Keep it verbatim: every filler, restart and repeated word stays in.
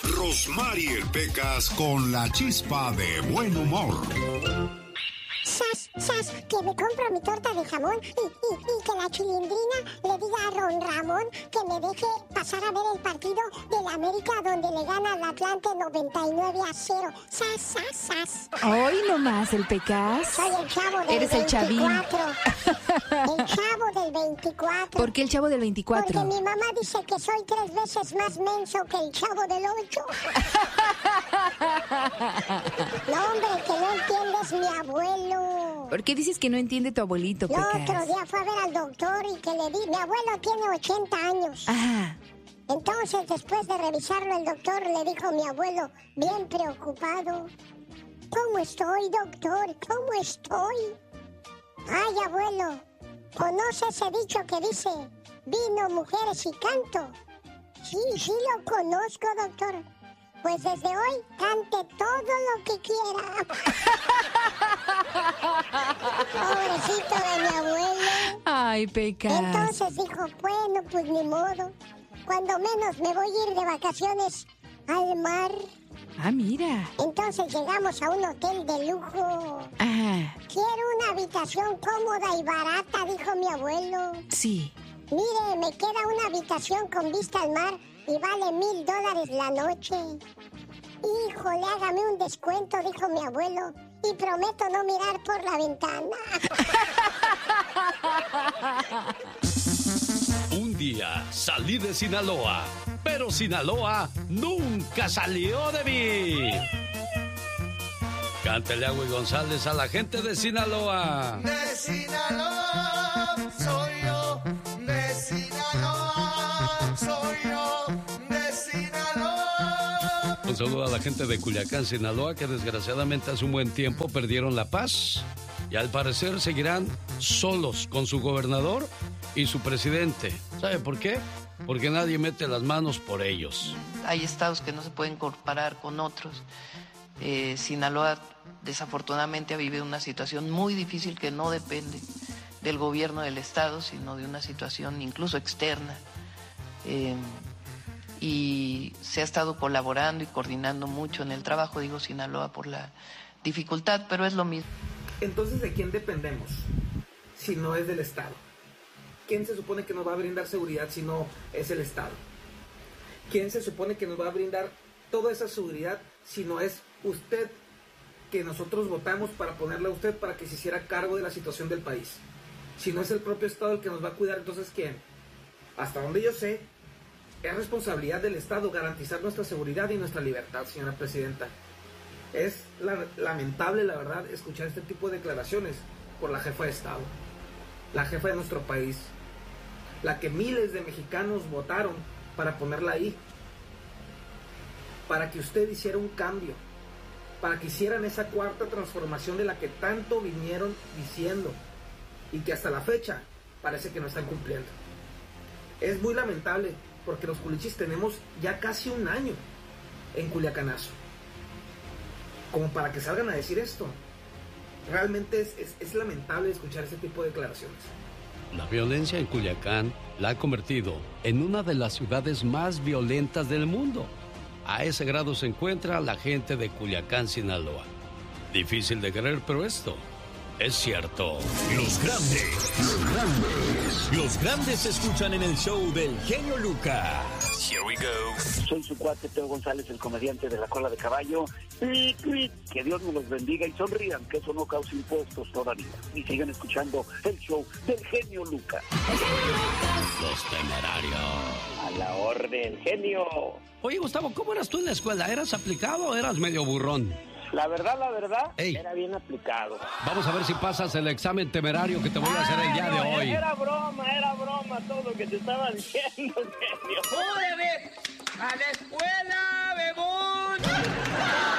Rosmarie Pecas con la chispa de buen humor. Sas, sas, que me compro mi torta de jamón y, y, y que la Chilindrina le diga a Ron Ramón que me deje pasar a ver el partido de la América donde le gana al Atlante noventa y nueve a cero. Sas, sas, sas. Hoy nomás el Pecas. Soy el chavo del Eres el veinticuatro. El chavo del veinticuatro. ¿Por qué el chavo del veinticuatro? Porque mi mamá dice que soy tres veces más menso que el chavo del ocho. No, hombre, que no entiendes, mi abuelo. ¿Por qué dices que no entiende tu abuelito, El Pecas? otro día fue a ver al doctor y que le di... Mi abuelo tiene ochenta años. Ajá. Entonces, después de revisarlo, el doctor le dijo a mi abuelo, bien preocupado: ¿cómo estoy, doctor? ¿Cómo estoy? Ay, abuelo, ¿conoce ese dicho que dice vino, mujeres y canto? Sí, sí lo conozco, doctor. Pues desde hoy cante todo lo que quiera. Pobrecito de mi abuelo. Ay, Pecas. Entonces dijo, bueno, pues ni modo. Cuando menos me voy a ir de vacaciones al mar. Ah, mira. Entonces llegamos a un hotel de lujo. Ajá. Quiero una habitación cómoda y barata, dijo mi abuelo. Sí. Mire, me queda una habitación con vista al mar y vale mil dólares la noche. Híjole, hágame un descuento, dijo mi abuelo, y prometo no mirar por la ventana. Un día salí de Sinaloa, pero Sinaloa nunca salió de mí. Cántele a Güey González a la gente de Sinaloa. De Sinaloa soy yo, de Sinaloa soy yo, de Sinaloa. Un saludo a la gente de Culiacán, Sinaloa, que desgraciadamente hace un buen tiempo perdieron la paz y al parecer seguirán solos con su gobernador y su presidente. ¿Sabe por qué? Porque nadie mete las manos por ellos. Hay estados que no se pueden comparar con otros. Eh, Sinaloa desafortunadamente ha vivido una situación muy difícil que no depende del gobierno del estado, sino de una situación incluso externa. Eh, y se ha estado colaborando y coordinando mucho en el trabajo, digo Sinaloa por la dificultad, pero es lo mismo. Entonces, ¿de quién dependemos si no es del estado? ¿Quién se supone que nos va a brindar seguridad si no es el estado? ¿Quién se supone que nos va a brindar toda esa seguridad si no es usted, que nosotros votamos para ponerle a usted para que se hiciera cargo de la situación del país? Si no es el propio estado el que nos va a cuidar, entonces ¿quién? Hasta donde yo sé, es responsabilidad del estado garantizar nuestra seguridad y nuestra libertad, señora presidenta. Es la, lamentable, la verdad, escuchar este tipo de declaraciones por la jefa de estado, la jefa de nuestro país, la que miles de mexicanos votaron para ponerla ahí, para que usted hiciera un cambio, para que hicieran esa cuarta transformación de la que tanto vinieron diciendo y que hasta la fecha parece que no están cumpliendo. Es muy lamentable porque los culichis tenemos ya casi un año en Culiacanazo como para que salgan a decir esto. Realmente es, es, es lamentable escuchar ese tipo de declaraciones. La violencia en Culiacán la ha convertido en una de las ciudades más violentas del mundo. A ese grado se encuentra la gente de Culiacán, Sinaloa. Difícil de creer, pero esto es cierto. Los grandes, los grandes, los grandes se escuchan en el show del genio Lucas. Here we go. Soy su cuate Teo González, el comediante de La Cola de Caballo. Y, y que Dios me los bendiga y sonrían, que eso no causa impuestos todavía. Y sigan escuchando el show del genio Lucas. Los Temerarios. A la orden, genio. Oye, Gustavo, ¿cómo eras tú en la escuela? ¿Eras aplicado o eras medio burrón? La verdad, la verdad, Ey. era bien aplicado. Vamos a ver si pasas el examen temerario que te voy a hacer el día de no, hoy. Era broma, era broma todo lo que te estaba diciendo, genio. ¡Órale! ¡A la escuela, bebón!